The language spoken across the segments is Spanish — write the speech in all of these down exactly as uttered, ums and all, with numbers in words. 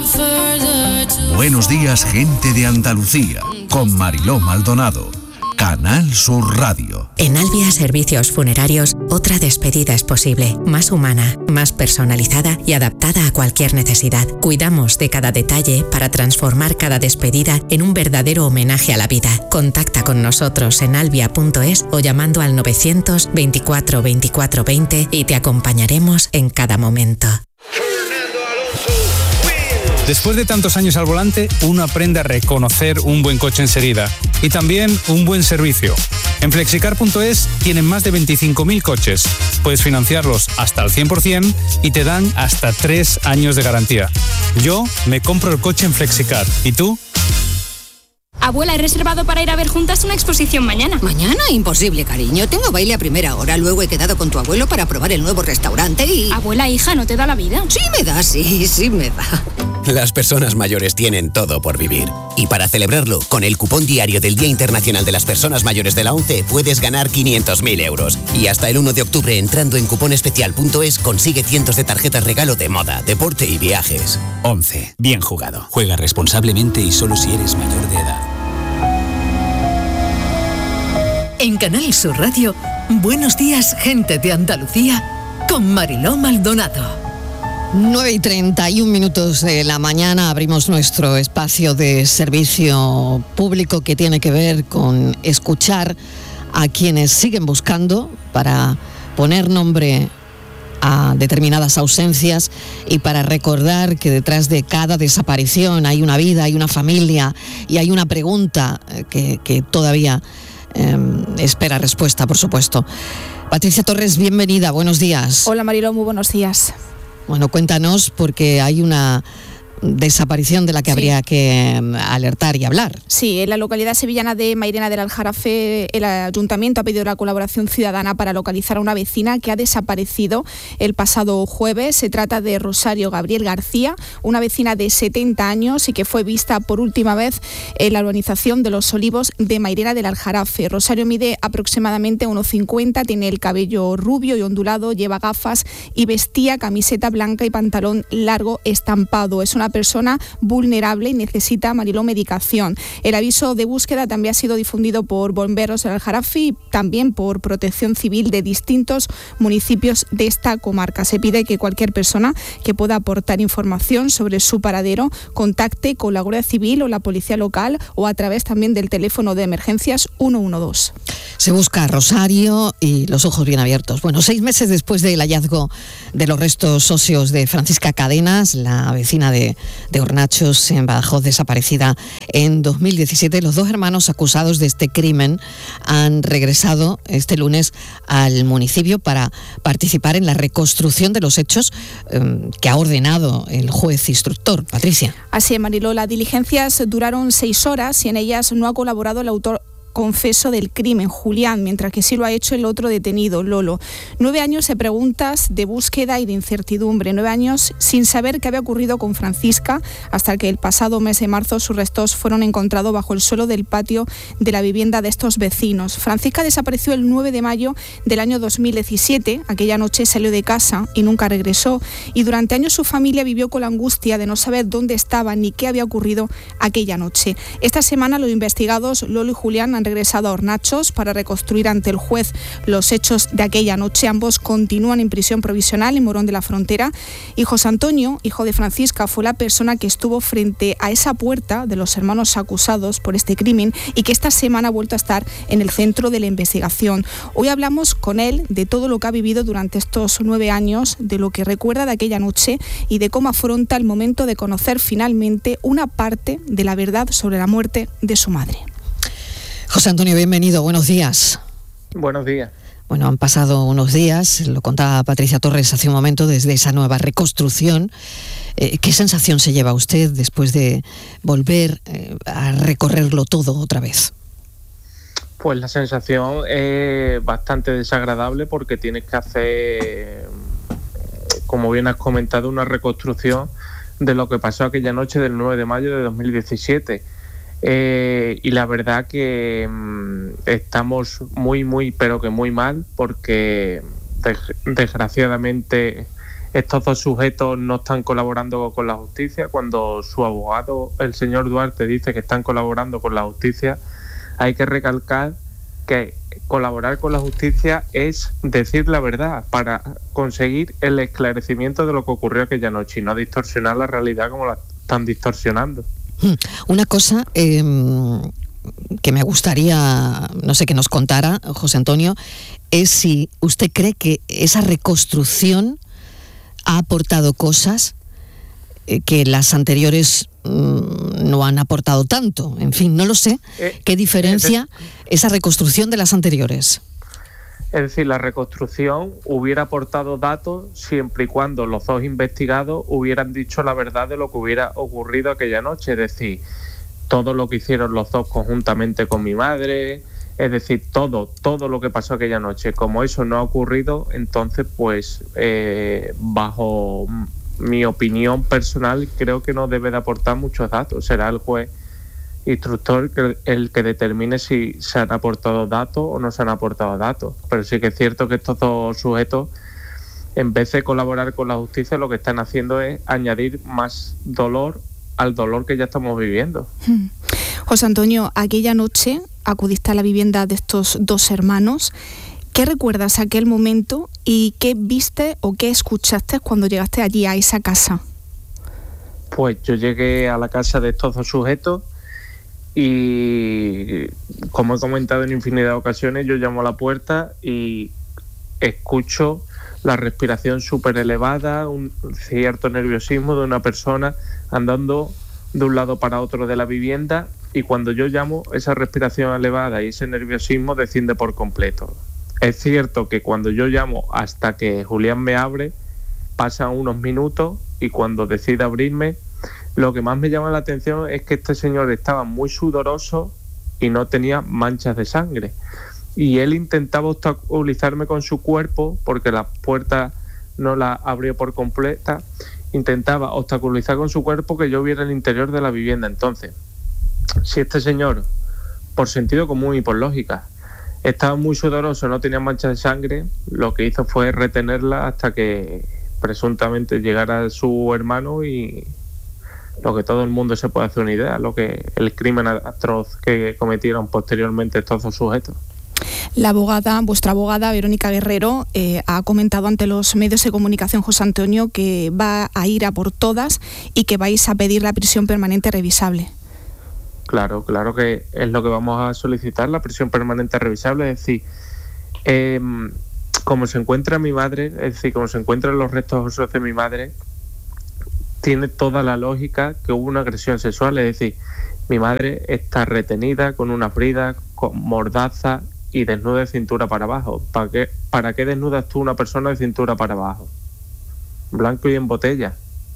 Buenos días, gente de Andalucía, con Mariló Maldonado. Canal Sur Radio. En Albia Servicios Funerarios, otra despedida es posible, más humana, más personalizada y adaptada a cualquier necesidad. Cuidamos de cada detalle para transformar cada despedida en un verdadero homenaje a la vida. Contacta con nosotros en albia punto es o llamando al novecientos veinticuatro veinticuatro veinte y te acompañaremos en cada momento. Después de tantos años al volante, uno aprende a reconocer un buen coche enseguida y también un buen servicio. En flexicar punto es tienen más de veinticinco mil coches. Puedes financiarlos hasta el cien por ciento y te dan hasta tres años de garantía. Yo me compro el coche en Flexicar. ¿Y tú? Abuela, he reservado para ir a ver juntas una exposición mañana. ¿Mañana? Imposible, cariño. Tengo baile a primera hora. Luego he quedado con tu abuelo para probar el nuevo restaurante y... Abuela, hija, ¿no te da la vida? Sí me da, sí, sí me da. Las personas mayores tienen todo por vivir. Y para celebrarlo, con el cupón diario del Día Internacional de las Personas Mayores de la ONCE puedes ganar quinientos mil euros. Y hasta el uno de octubre, entrando en cupón especial punto es, consigue cientos de tarjetas regalo de moda, deporte y viajes. ONCE. Bien jugado. Juega responsablemente y solo si eres mayor de edad. En Canal Sur Radio, Buenos días, gente de Andalucía, con Mariló Maldonado. nueve y treinta y un minutos de la mañana abrimos nuestro espacio de servicio público que tiene que ver con escuchar a quienes siguen buscando para poner nombre a determinadas ausencias y para recordar que detrás de cada desaparición hay una vida, hay una familia y hay una pregunta que, que todavía eh, espera respuesta, por supuesto. Patricia Torres, bienvenida, buenos días. Hola Mariló, muy buenos días. Bueno, cuéntanos, porque hay una desaparición de la que sí. habría que alertar y hablar. Sí, en la localidad sevillana de Mairena del Aljarafe, el ayuntamiento ha pedido la colaboración ciudadana para localizar a una vecina que ha desaparecido el pasado jueves. Se trata de Rosario Gabriel García, una vecina de setenta años y que fue vista por última vez en la urbanización de Los Olivos de Mairena del Aljarafe. Rosario mide aproximadamente uno cincuenta, tiene el cabello rubio y ondulado, lleva gafas y vestía camiseta blanca y pantalón largo estampado. Es una persona vulnerable y necesita, Mariló, medicación. El aviso de búsqueda también ha sido difundido por bomberos del Aljarafe y también por Protección Civil de distintos municipios de esta comarca. Se pide que cualquier persona que pueda aportar información sobre su paradero contacte con la Guardia Civil o la Policía Local o a través también del teléfono de emergencias uno uno dos. Se busca a Rosario y los ojos bien abiertos. Bueno, seis meses después del hallazgo de los restos óseos de Francisca Cadenas, la vecina de de Hornachos, en Badajoz, desaparecida en dos mil diecisiete. Los dos hermanos acusados de este crimen han regresado este lunes al municipio para participar en la reconstrucción de los hechos eh, que ha ordenado el juez instructor. Patricia. Así es, Mariló. Las diligencias duraron seis horas y en ellas no ha colaborado el autor confeso del crimen, Julián, mientras que sí lo ha hecho el otro detenido, Lolo. Nueve años de preguntas, de búsqueda y de incertidumbre. Nueve años sin saber qué había ocurrido con Francisca, hasta que el pasado mes de marzo sus restos fueron encontrados bajo el suelo del patio de la vivienda de estos vecinos. Francisca desapareció el nueve de mayo del año dos mil diecisiete. Aquella noche salió de casa y nunca regresó. Y durante años su familia vivió con la angustia de no saber dónde estaba ni qué había ocurrido aquella noche. Esta semana los investigados, Lolo y Julián, han regresado a Hornachos para reconstruir ante el juez los hechos de aquella noche. Ambos continúan en prisión provisional en Morón de la Frontera y José Antonio, hijo de Francisca, fue la persona que estuvo frente a esa puerta de los hermanos acusados por este crimen y que esta semana ha vuelto a estar en el centro de la investigación. Hoy hablamos con él de todo lo que ha vivido durante estos nueve años, de lo que recuerda de aquella noche y de cómo afronta el momento de conocer finalmente una parte de la verdad sobre la muerte de su madre. José Antonio, bienvenido, buenos días. Buenos días. Bueno, han pasado unos días, lo contaba Patricia Torres hace un momento, desde esa nueva reconstrucción. Eh, ¿Qué sensación se lleva usted después de volver eh, a recorrerlo todo otra vez? Pues la sensación es bastante desagradable porque tienes que hacer, como bien has comentado, una reconstrucción de lo que pasó aquella noche del nueve de mayo de dos mil diecisiete. Eh, y la verdad que mmm, estamos muy, muy, pero que muy mal porque des- desgraciadamente estos dos sujetos no están colaborando con la justicia, cuando su abogado, el señor Duarte, dice que están colaborando con la justicia, hay que recalcar que colaborar con la justicia es decir la verdad para conseguir el esclarecimiento de lo que ocurrió aquella noche y no distorsionar la realidad como la están distorsionando. Una cosa eh, que me gustaría, no sé, que nos contara José Antonio, es si usted cree que esa reconstrucción ha aportado cosas eh, que las anteriores mmm, no han aportado tanto. En fin, no lo sé. Eh, ¿Qué diferencia eh, esa reconstrucción de las anteriores? Es decir, la reconstrucción hubiera aportado datos siempre y cuando los dos investigados hubieran dicho la verdad de lo que hubiera ocurrido aquella noche. Es decir, todo lo que hicieron los dos conjuntamente con mi madre, es decir, todo, todo lo que pasó aquella noche. Como eso no ha ocurrido, entonces, pues, eh, bajo mi opinión personal, creo que no debe de aportar muchos datos. Será el juez instructor que, el que determine si se han aportado datos o no se han aportado datos. Pero sí que es cierto que estos dos sujetos, en vez de colaborar con la justicia, lo que están haciendo es añadir más dolor al dolor que ya estamos viviendo. Hmm. José Antonio, aquella noche acudiste a la vivienda de estos dos hermanos. ¿Qué recuerdas aquel momento y qué viste o qué escuchaste cuando llegaste allí a esa casa? Pues yo llegué a la casa de estos dos sujetos y, como he comentado en infinidad de ocasiones, yo llamo a la puerta y escucho la respiración súper elevada, un cierto nerviosismo de una persona andando de un lado para otro de la vivienda, y cuando yo llamo, esa respiración elevada y ese nerviosismo desciende por completo. Es cierto que cuando yo llamo hasta que Julián me abre, pasan unos minutos, y cuando decide abrirme, lo que más me llama la atención es que este señor estaba muy sudoroso y no tenía manchas de sangre. Y él intentaba obstaculizarme con su cuerpo, porque la puerta no la abrió por completa, intentaba obstaculizar con su cuerpo que yo viera el interior de la vivienda. Entonces, si este señor, por sentido común y por lógica, estaba muy sudoroso, no tenía manchas de sangre, lo que hizo fue retenerla hasta que presuntamente llegara su hermano, y lo que todo el mundo se puede hacer una idea, lo que el crimen atroz que cometieron posteriormente estos dos sujetos. La abogada, vuestra abogada Verónica Guerrero, eh, ha comentado ante los medios de comunicación, José Antonio, que va a ir a por todas y que vais a pedir la prisión permanente revisable. Claro, claro que es lo que vamos a solicitar, la prisión permanente revisable. Es decir, eh, como se encuentra mi madre, es decir, como se encuentran los restos óseos de mi madre, tiene toda la lógica que hubo una agresión sexual. Es decir, mi madre está retenida con una brida, con mordaza y desnuda de cintura para abajo. ¿Para qué, ¿Para qué desnudas tú una persona de cintura para abajo? Blanco y en botella.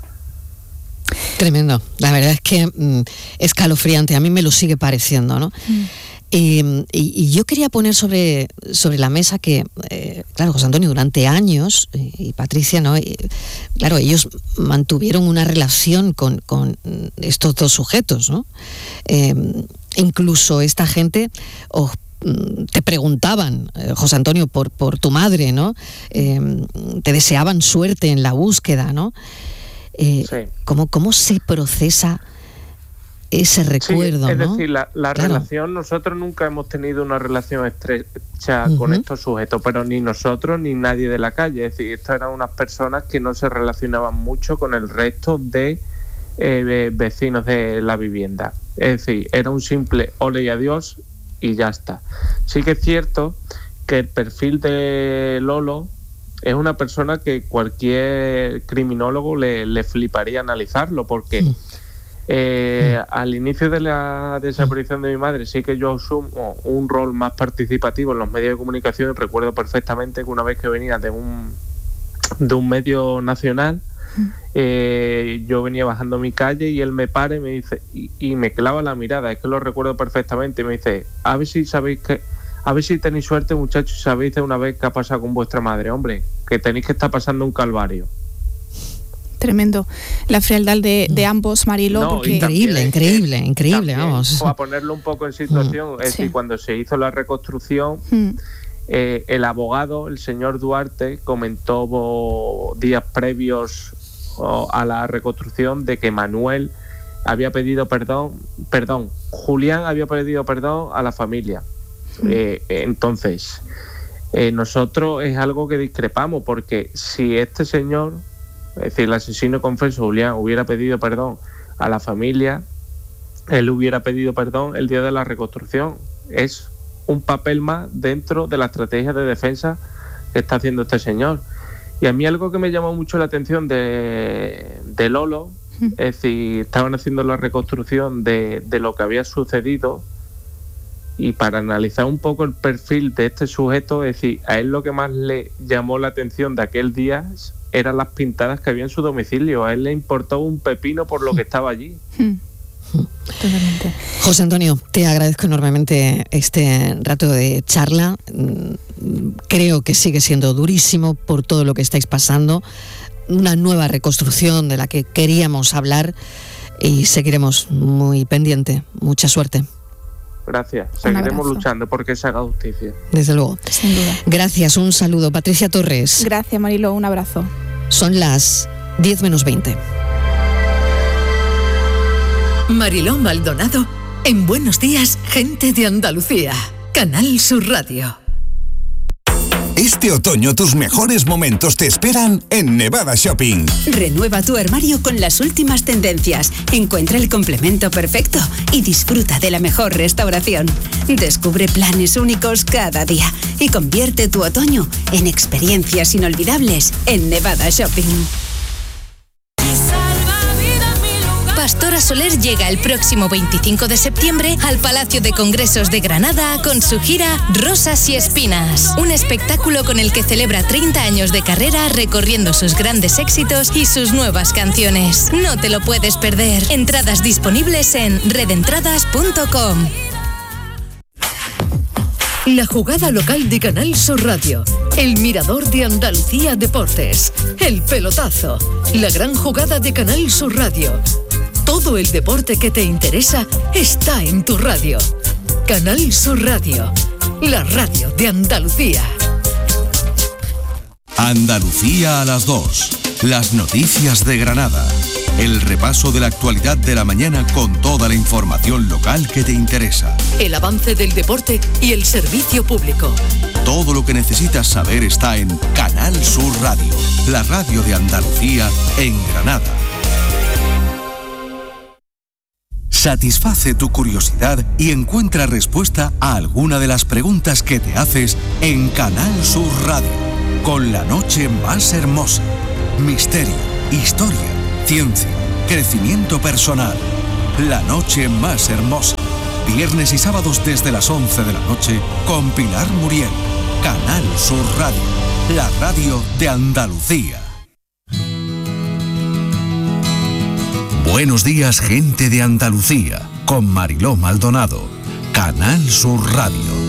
Tremendo. La verdad es que mmm, escalofriante. A mí me lo sigue pareciendo, ¿no? Mm. Eh, y, y yo quería poner sobre, sobre la mesa que, eh, claro, José Antonio, durante años, y, y Patricia, ¿no? Y, claro, ellos mantuvieron una relación con, con estos dos sujetos, ¿no? Eh, incluso esta gente os te preguntaban, eh, José Antonio, por, por tu madre, ¿no? Eh, te deseaban suerte en la búsqueda, ¿no? Eh, sí. ¿cómo, ¿Cómo se procesa ese recuerdo? Sí, es ¿no? decir, la, la claro. relación, nosotros nunca hemos tenido una relación estrecha uh-huh. con estos sujetos, pero ni nosotros ni nadie de la calle. Es decir, estas eran unas personas que no se relacionaban mucho con el resto de eh, vecinos de la vivienda. Es decir, era un simple ole y adiós y ya está. Sí que es cierto que el perfil de Lolo es una persona que cualquier criminólogo le, le fliparía analizarlo, porque sí. eh, al inicio de la desaparición de mi madre sí que yo asumo un rol más participativo en los medios de comunicación. Recuerdo perfectamente que una vez que venía de un, de un medio nacional, Eh, yo venía bajando mi calle y él me para y me dice y, y me clava la mirada, es que lo recuerdo perfectamente, y me dice: a ver si sabéis que a ver si tenéis suerte, muchachos, sabéis de una vez qué ha pasado con vuestra madre, hombre, que tenéis que estar pasando un calvario. Tremendo. La frialdad de, de ambos, Mariló. No, porque... Increíble, increíble, increíble, vamos. A ponerlo un poco en situación, mm, es sí. decir, cuando se hizo la reconstrucción, mm. Eh, el abogado, el señor Duarte, comentó oh, días previos oh, a la reconstrucción de que Manuel había pedido perdón, perdón, Julián había pedido perdón a la familia. Eh, entonces, eh, nosotros es algo que discrepamos, porque si este señor, es decir, el asesino confeso Julián, hubiera pedido perdón a la familia, él hubiera pedido perdón el día de la reconstrucción. Es un papel más dentro de la estrategia de defensa que está haciendo este señor. Y a mí algo que me llamó mucho la atención de, de Lolo, es decir, estaban haciendo la reconstrucción de, de lo que había sucedido, y para analizar un poco el perfil de este sujeto, es decir, a él lo que más le llamó la atención de aquel día eran las pintadas que había en su domicilio. A él le importó un pepino por lo que estaba allí. Totalmente. José Antonio, te agradezco enormemente este rato de charla. Creo que sigue siendo durísimo por todo lo que estáis pasando. Una nueva reconstrucción de la que queríamos hablar y seguiremos muy pendiente. Mucha suerte. Gracias. Seguiremos luchando porque se haga justicia. Desde luego. Sin duda. Gracias. Un saludo. Patricia Torres. Gracias, Mariló. Un abrazo. Son las diez menos veinte. Mariló Maldonado en Buenos Días, Gente de Andalucía. Canal Sur Radio. Este otoño tus mejores momentos te esperan en Nevada Shopping. Renueva tu armario con las últimas tendencias. Encuentra el complemento perfecto y disfruta de la mejor restauración. Descubre planes únicos cada día y convierte tu otoño en experiencias inolvidables en Nevada Shopping. Pastora Soler llega el próximo veinticinco de septiembre al Palacio de Congresos de Granada con su gira Rosas y Espinas, un espectáculo con el que celebra treinta años de carrera recorriendo sus grandes éxitos y sus nuevas canciones. No te lo puedes perder. Entradas disponibles en redentradas punto com. La jugada local de Canal Sur Radio, el Mirador de Andalucía Deportes, el pelotazo, la gran jugada de Canal Sur Radio. Todo el deporte que te interesa está en tu radio. Canal Sur Radio, la radio de Andalucía. Andalucía a las dos. Las noticias de Granada. El repaso de la actualidad de la mañana con toda la información local que te interesa. El avance del deporte y el servicio público. Todo lo que necesitas saber está en Canal Sur Radio, la radio de Andalucía en Granada. Satisface tu curiosidad y encuentra respuesta a alguna de las preguntas que te haces en Canal Sur Radio, con la noche más hermosa. Misterio, historia, ciencia, crecimiento personal. La noche más hermosa. Viernes y sábados desde las once de la noche con Pilar Muriel. Canal Sur Radio, la radio de Andalucía. Buenos días, gente de Andalucía, con Mariló Maldonado. Canal Sur Radio.